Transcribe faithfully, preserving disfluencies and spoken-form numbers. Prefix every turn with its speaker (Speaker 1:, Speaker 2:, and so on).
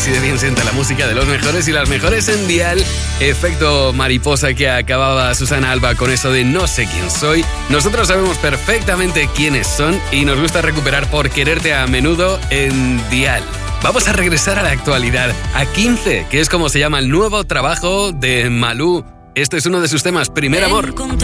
Speaker 1: Así de bien sienta la música de los mejores y las mejores en Dial. Efecto mariposa que acababa Susana Alba con eso de no sé quién soy. Nosotros sabemos perfectamente quiénes son y nos gusta recuperar Por quererte a menudo en Dial. Vamos a regresar a la actualidad, a quince, que es como se llama el nuevo trabajo de Malú. Este es uno de sus temas, Primer Amor.